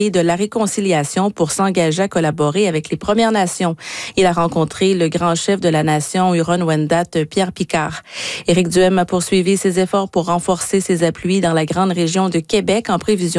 de la réconciliation pour s'engager à collaborer avec les Premières Nations. Il a rencontré le grand chef de la nation Huron-Wendat, Pierre Picard. Éric Duhem a poursuivi ses efforts pour renforcer ses appuis dans la grande région de Québec en prévision